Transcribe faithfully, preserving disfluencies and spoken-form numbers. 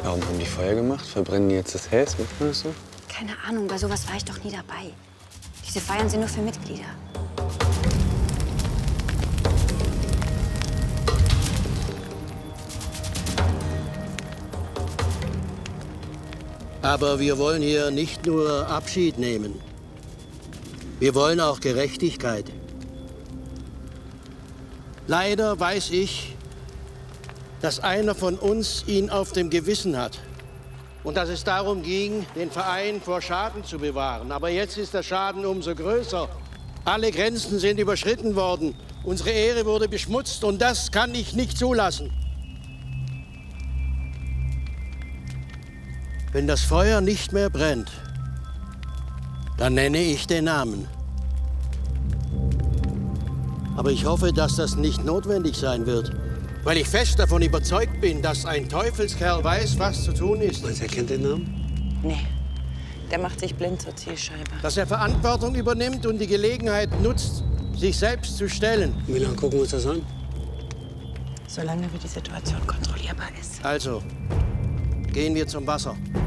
Warum haben die Feuer gemacht? Verbrennen die jetzt das Häs? Macht man das so? Keine Ahnung, bei sowas war ich doch nie dabei. Diese Feiern sind nur für Mitglieder. Aber wir wollen hier nicht nur Abschied nehmen. Wir wollen auch Gerechtigkeit. Leider weiß ich, dass einer von uns ihn auf dem Gewissen hat. Und dass es darum ging, den Verein vor Schaden zu bewahren. Aber jetzt ist der Schaden umso größer. Alle Grenzen sind überschritten worden. Unsere Ehre wurde beschmutzt und das kann ich nicht zulassen. Wenn das Feuer nicht mehr brennt, dann nenne ich den Namen. Aber ich hoffe, dass das nicht notwendig sein wird, weil ich fest davon überzeugt bin, dass ein Teufelskerl weiß, was zu tun ist. Meinst du, er kennt den Namen? Nee, der macht sich blind zur Zielscheibe. Dass er Verantwortung übernimmt und die Gelegenheit nutzt, sich selbst zu stellen. Wie lange gucken wir uns das an? Solange wie die Situation kontrollierbar ist. Also, gehen wir zum Wasser.